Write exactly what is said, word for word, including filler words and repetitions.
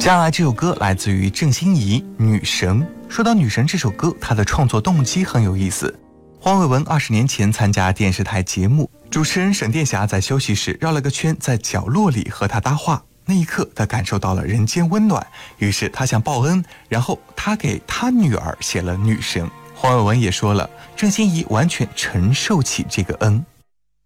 接下来这首歌来自于郑欣宜《女神》。说到《女神》这首歌，她的创作动机很有意思。黄伟文二十年前参加电视台节目，主持人沈殿霞在休息室绕了个圈，在角落里和她搭话。那一刻，她感受到了人间温暖，于是她想报恩，然后她给她女儿写了《女神》。黄伟文也说了，郑欣宜完全承受起这个恩。